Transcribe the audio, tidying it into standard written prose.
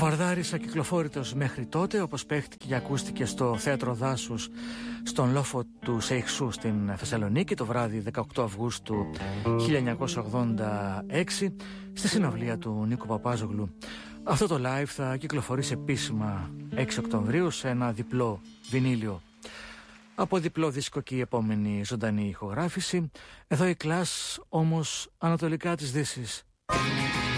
Βαρδάρης ακυκλοφόρητος μέχρι τότε, όπως παίχτηκε και ακούστηκε στο Θέατρο Δάσους στον λόφο του Σεϊχσού στην Θεσσαλονίκη το βράδυ 18 Αυγούστου 1986 στη συναυλία του Νίκου Παπάζογλου. Αυτό το live θα κυκλοφορήσει επίσημα 6 Οκτωβρίου σε ένα διπλό βινίλιο. Από διπλό δίσκο και η επόμενη ζωντανή ηχογράφηση. Εδώ η Clash, όμως ανατολικά της Δύσης.